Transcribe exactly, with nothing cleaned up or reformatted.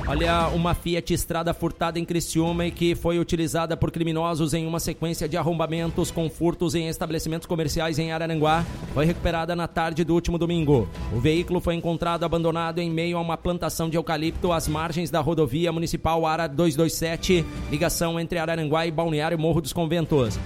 Olha, uma Fiat Strada furtada em Criciúma e que foi utilizada por criminosos em uma sequência de arrombamentos com furtos em estabelecimentos comerciais em Araranguá foi recuperada na tarde do último domingo. O veículo foi encontrado abandonado em meio a uma plantação de eucalipto às margens da rodovia municipal A R A duzentos e vinte e sete, ligação entre Araranguá e Balneário Morro dos Conventos.